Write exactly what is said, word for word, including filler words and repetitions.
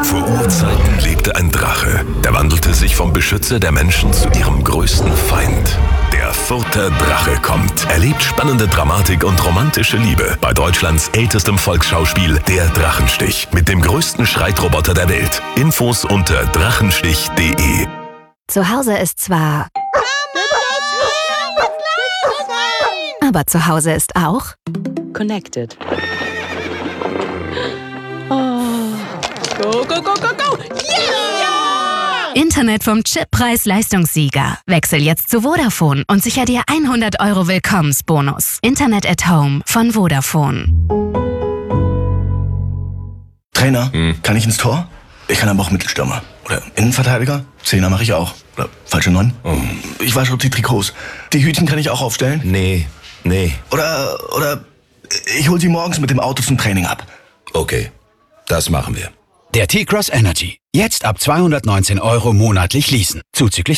Vor Urzeiten lebte ein Drache. Der wandelte sich vom Beschützer der Menschen zu ihrem größten Feind. Der Further Drache kommt. Erlebt spannende Dramatik und romantische Liebe bei Deutschlands ältestem Volksschauspiel Der Drachenstich mit dem größten Streitroboter der Welt. Infos unter drachenstich punkt de. Zu Hause ist zwar... Aber zu Hause ist auch... Connected. Oh. Go, go, go, go, go! Yeah! Internet vom Chippreis-Leistungssieger. Wechsel jetzt zu Vodafone und sicher dir hundert Euro Willkommensbonus. Internet at Home von Vodafone. Trainer, hm. kann ich ins Tor? Ich kann aber auch Mittelstürmer. Oder Innenverteidiger? Zehner mache ich auch. Oder falsche Neun? Oh. Ich wasche die Trikots. Die Hütchen kann ich auch aufstellen? Nee, nee. Oder, oder ich hol sie morgens mit dem Auto zum Training ab. Okay, das machen wir. Der T-Cross Energy. Jetzt ab zweihundertneunzehn Euro monatlich leasen. Zuzüglich